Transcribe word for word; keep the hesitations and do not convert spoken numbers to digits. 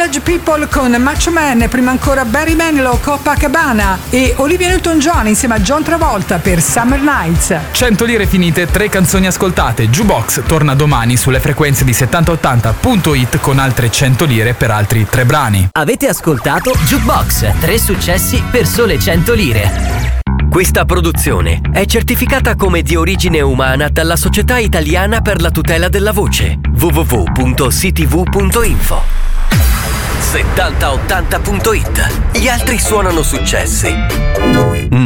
Village People con Macho Man, prima ancora Barry Manilow, Copacabana e Olivia Newton-John insieme a John Travolta per Summer Nights. cento lire finite, tre canzoni ascoltate. Jukebox torna domani sulle frequenze di settanta ottanta punto it con altre cento lire per altri tre brani. Avete ascoltato Jukebox, tre successi per sole cento lire. Questa produzione è certificata come di origine umana dalla Società Italiana per la tutela della voce. w w w punto c t v punto info. settanta ottanta punto it. Gli altri suonano successi.